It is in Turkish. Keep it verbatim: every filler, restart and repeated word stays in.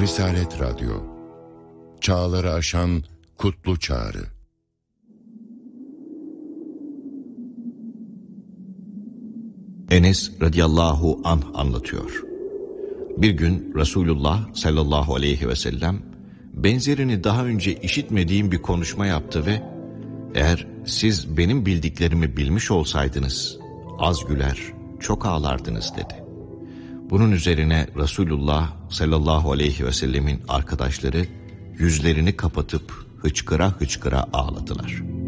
Risalet Radyo, çağları aşan kutlu çağrı. Enes radıyallahu anh anlatıyor. Bir gün Resulullah sallallahu aleyhi ve sellem benzerini daha önce işitmediğim bir konuşma yaptı ve eğer siz benim bildiklerimi bilmiş olsaydınız az güler, çok ağlardınız dedi. Bunun üzerine Resulullah sallallahu aleyhi ve sellemin arkadaşları yüzlerini kapatıp hıçkıra hıçkıra ağladılar.